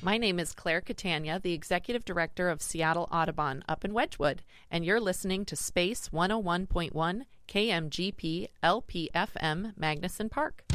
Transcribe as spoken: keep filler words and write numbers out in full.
My name is Claire Catania, the Executive Director of Seattle Audubon up in Wedgwood, and you're listening to Space one oh one point one K M G P L P F M Magnuson Park.